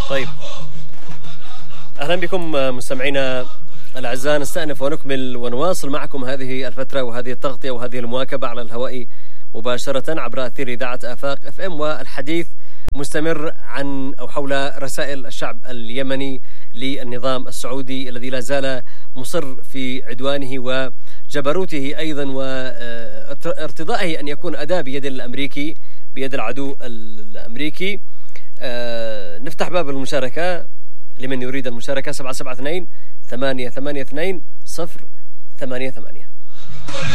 طيب، أهلا بكم مستمعينا الأعزاء، نستأنف ونكمل ونواصل معكم هذه الفترة وهذه التغطية وهذه المواكبة على الهواء مباشرة عبر أثير إذاعة آفاق FM، والحديث مستمر عن أو حول رسائل الشعب اليمني للنظام السعودي الذي لا زال مصر في عدوانه وجبروته أيضا وارتضائه أن يكون أداة بيد الأمريكي، بيد العدو الأمريكي. نفتح باب المشاركة لمن يريد المشاركة 772-882-088.